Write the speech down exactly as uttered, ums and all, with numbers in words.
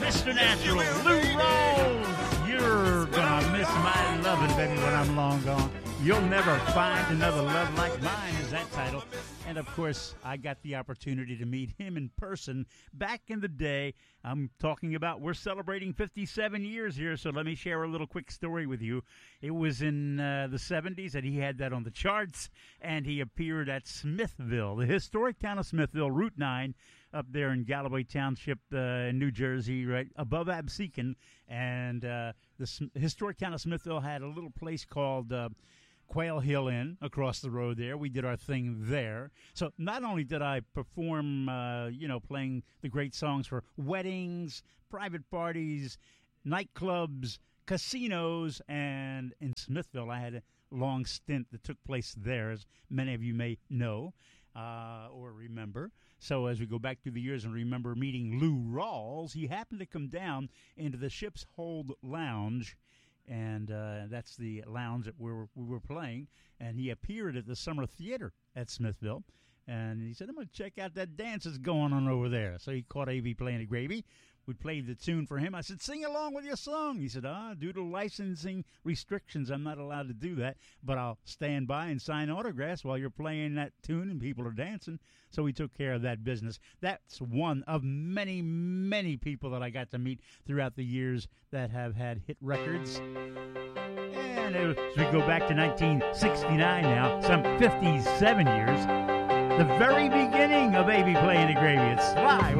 Mister Natural, Lou Rawls. You're gonna miss my loving, baby, when I'm long gone. You'll never find another love like mine is that title. And, of course, I got the opportunity to meet him in person back in the day. I'm talking about we're celebrating fifty-seven years here, so let me share a little quick story with you. It was in uh, the seventies, and he had that on the charts, and he appeared at Smithville, the historic town of Smithville, Route nine, up there in Galloway Township uh, in New Jersey, right above Absecon. And uh, the S- historic town of Smithville had a little place called Uh, Quail Hill Inn across the road there. We did our thing there. So not only did I perform, uh, you know, playing the great songs for weddings, private parties, nightclubs, casinos, and in Smithville I had a long stint that took place there, as many of you may know uh, or remember. So as we go back through the years and remember meeting Lou Rawls, he happened to come down into the Ship's Hold Lounge, and uh, that's the lounge that we were, we were playing. And he appeared at the Summer Theater at Smithville. And he said, I'm going to check out that dance that's going on over there. So he caught A V playing the gravy. We played the tune for him. I said, sing along with your song. He said, ah, due to licensing restrictions, I'm not allowed to do that. But I'll stand by and sign autographs while you're playing that tune and people are dancing. So we took care of that business. That's one of many, many people that I got to meet throughout the years that have had hit records. And as we go back to nineteen sixty-nine now, some fifty-seven years, the very beginning of A V playing the gravy. It's Sly.